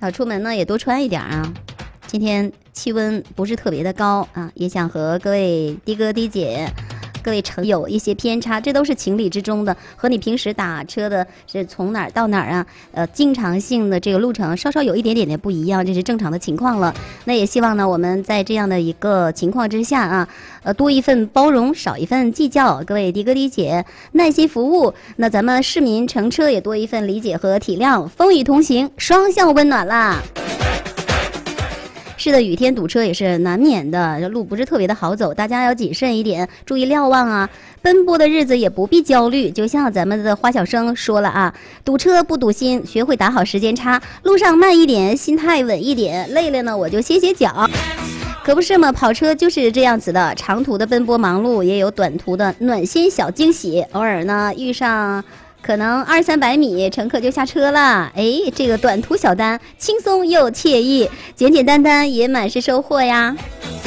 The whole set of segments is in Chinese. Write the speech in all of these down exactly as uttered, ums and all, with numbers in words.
好，出门呢也多穿一点啊。今天气温不是特别的高啊，也想和各位的哥的姐、各位乘有一些偏差，这都是情理之中的，和你平时打车的是从哪儿到哪儿啊，呃，经常性的这个路程稍稍有一点点的不一样，这是正常的情况了。那也希望呢，我们在这样的一个情况之下啊，呃，多一份包容，少一份计较，各位的哥的姐耐心服务，那咱们市民乘车也多一份理解和体谅，风雨同行，双向温暖啦。是的，雨天堵车也是难免的，这路不是特别的好走，大家要谨慎一点，注意瞭望啊。奔波的日子也不必焦虑，就像咱们的花小生说了啊，堵车不堵心，学会打好时间差，路上慢一点，心态稳一点，累了呢我就歇歇脚。可不是嘛，跑车就是这样子的，长途的奔波忙碌，也有短途的暖心小惊喜，偶尔呢遇上可能二三百米，乘客就下车了。哎，这个短途小单轻松又惬意，简简单单也满是收获呀。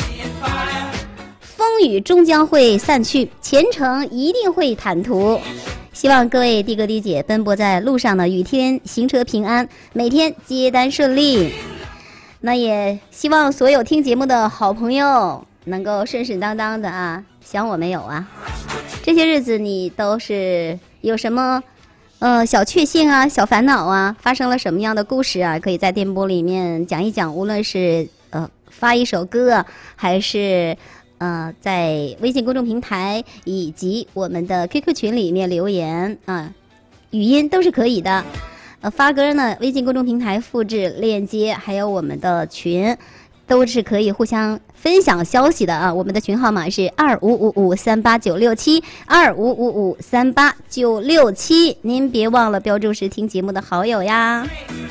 风雨终将会散去，前程一定会坦途。希望各位的哥的姐奔波在路上的雨天行车平安，每天接单顺利。那也希望所有听节目的好朋友能够顺顺当当的啊，想我没有啊？这些日子你都是有什么呃小确幸啊、小烦恼啊？发生了什么样的故事啊？可以在电波里面讲一讲，无论是呃发一首歌，还是呃在微信公众平台以及我们的 Q Q 群里面留言啊，语音都是可以的。呃，发歌呢，微信公众平台复制链接，还有我们的群，都是可以互相分享消息的啊。我们的群号码是二五五五三八九六七二五五五三八九六七，您别忘了标注是听节目的好友呀。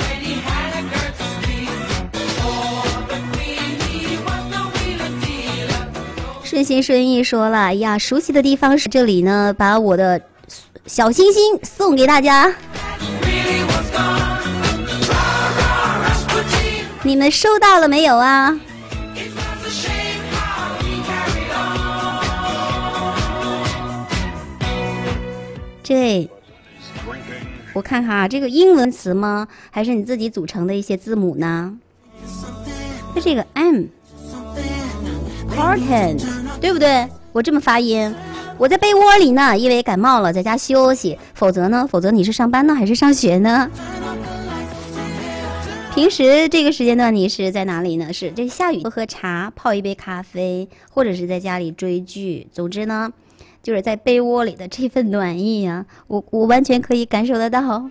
顺心顺意说了，哎呀，熟悉的地方是这里呢，把我的小星星送给大家。你们收到了没有啊？这我看看啊，这个英文词吗？还是你自己组成的一些字母呢？它这个 M important 对不对？我这么发音。我在被窝里呢，因为感冒了，在家休息。否则呢？否则你是上班呢，还是上学呢？平时这个时间段你是在哪里呢？是这下雨喝喝茶，泡一杯咖啡，或者是在家里追剧。总之呢，就是在被窝里的这份暖意啊，我我完全可以感受得到。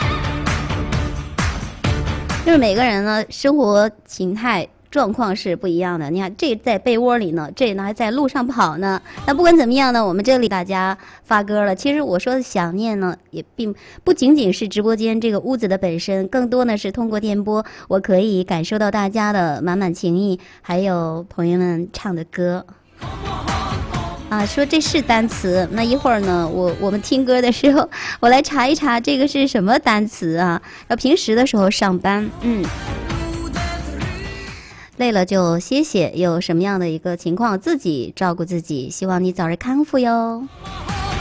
就是每个人呢，生活形态状况是不一样的。你看，这在被窝里呢，这呢还在路上跑呢。那不管怎么样呢，我们这里大家发歌了。其实我说的想念呢，也并不仅仅是直播间这个屋子的本身，更多呢是通过电波，我可以感受到大家的满满情谊，还有朋友们唱的歌。啊，说这是单词，那一会儿呢，我我们听歌的时候，我来查一查这个是什么单词啊？要平时的时候上班，嗯。累了就歇歇，有什么样的一个情况自己照顾自己，希望你早日康复哟。